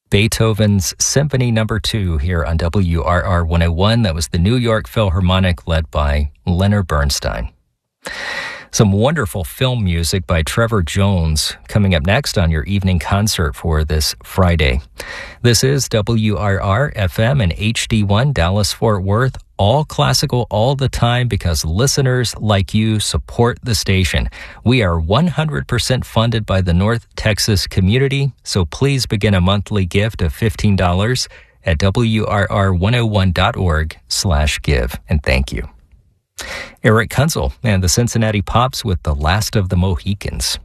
Beethoven's Symphony No. 2 here on WRR 101. That was the New York Philharmonic led by Leonard Bernstein. Some wonderful film music by Trevor Jones coming up next on your evening concert for this Friday. This is WRR FM and HD1 Dallas-Fort Worth. All classical all the time because listeners like you support the station. We are 100% funded by the North Texas community, so please begin a monthly gift of $15 at WRR101.org/give. And thank you. Eric Kunzel and the Cincinnati Pops with The Last of the Mohicans.